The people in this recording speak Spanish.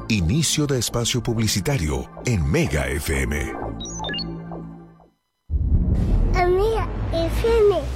Inicio de espacio publicitario en Mega FM. Amiga FM.